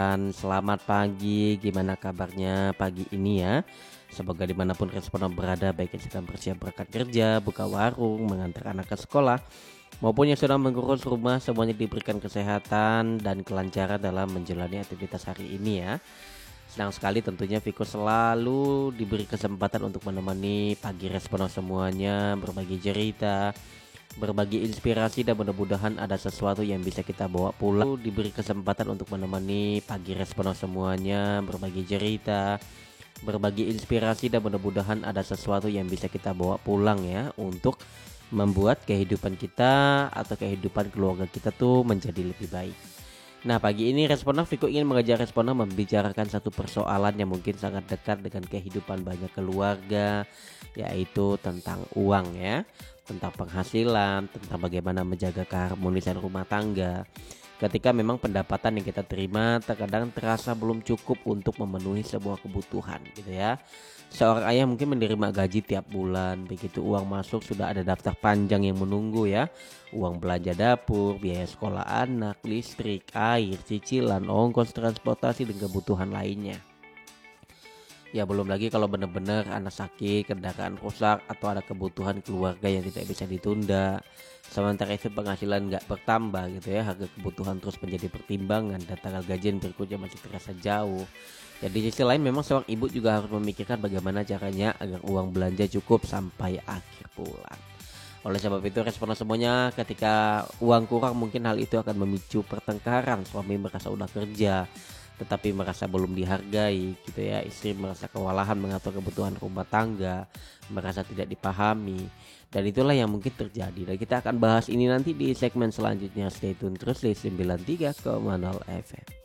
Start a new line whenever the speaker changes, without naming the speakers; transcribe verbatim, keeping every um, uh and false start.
Dan selamat pagi, gimana kabarnya pagi ini ya? Semoga dimanapun responden berada, baik yang sedang bersiap berangkat kerja, buka warung, mengantar anak ke sekolah, maupun yang sedang mengurus rumah, semuanya diberikan kesehatan dan kelancaran dalam menjalani aktivitas hari ini ya. Senang sekali tentunya Viko selalu diberi kesempatan untuk menemani pagi responden semuanya, berbagi cerita, berbagi inspirasi, dan mudah-mudahan ada sesuatu yang bisa kita bawa pulang. Diberi kesempatan untuk menemani pagi responden semuanya, berbagi cerita, berbagi inspirasi, dan mudah-mudahan ada sesuatu yang bisa kita bawa pulang ya, untuk membuat kehidupan kita atau kehidupan keluarga kita tuh menjadi lebih baik. Nah, pagi ini responden Viko ingin mengajak responden membicarakan satu persoalan yang mungkin sangat dekat dengan kehidupan banyak keluarga, yaitu tentang uang ya, tentang penghasilan, tentang bagaimana menjaga keharmonisan rumah tangga. Ketika memang pendapatan yang kita terima terkadang terasa belum cukup untuk memenuhi sebuah kebutuhan gitu ya. Seorang ayah mungkin menerima gaji tiap bulan, begitu uang masuk sudah ada daftar panjang yang menunggu ya. Uang belanja dapur, biaya sekolah anak, listrik, air, cicilan, ongkos transportasi, dan kebutuhan lainnya. Ya belum lagi kalau benar-benar anak sakit, kendaraan rusak, atau ada kebutuhan keluarga yang tidak bisa ditunda. Sementara itu penghasilan nggak bertambah gitu ya, harga kebutuhan terus menjadi pertimbangan dan tanggal gajian berikutnya masih terasa jauh. Jadi di sisi lain memang seorang ibu juga harus memikirkan bagaimana caranya agar uang belanja cukup sampai akhir bulan. Oleh sebab itu respon semuanya, ketika uang kurang mungkin hal itu akan memicu pertengkaran. Suami merasa udah kerja tetapi merasa belum dihargai gitu ya, istri merasa kewalahan mengatur kebutuhan rumah tangga, merasa tidak dipahami, dan itulah yang mungkin terjadi. Dan kita akan bahas ini nanti di segmen selanjutnya. Stay tune terus di sembilan tiga koma nol F M.